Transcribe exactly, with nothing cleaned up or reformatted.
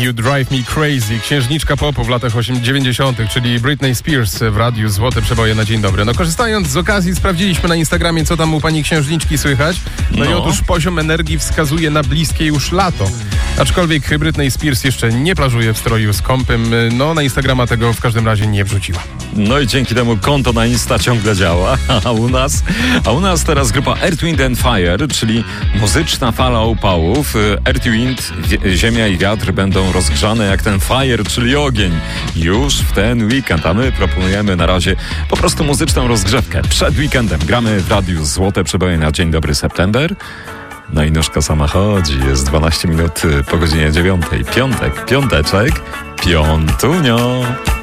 You Drive Me Crazy, księżniczka popu w latach dziewięćdziesiątych, czyli Britney Spears w radiu Złote Przeboje na dzień dobry. No korzystając z okazji sprawdziliśmy na Instagramie, co tam u pani księżniczki słychać. No, no. i otóż poziom energii wskazuje na bliskie już lato. Aczkolwiek Britney Spears jeszcze nie plażuje w stroju skąpym, no na Instagrama tego w każdym razie nie wrzuciła. No i dzięki temu konto na Insta ciągle działa, a u nas, a u nas teraz grupa Earth, Wind and Fire, czyli muzyczna fala upałów. Earth, Wind, ziemia i wiatr będą rozgrzane jak ten fire, czyli ogień, już w ten weekend, a my proponujemy na razie po prostu muzyczną rozgrzewkę. Przed weekendem gramy w radiu Złote Przeboje na Dzień Dobry September. No i nóżka sama chodzi, jest dwanaście minut po godzinie dziewiątej. Piątek, piąteczek, piątunio.